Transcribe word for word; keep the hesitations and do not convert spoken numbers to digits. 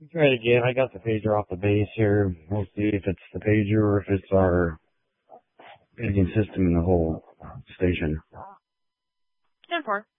Try it again. I got the pager off the base here. We'll see if it's the pager or if it's our paging system in the whole station. ten four.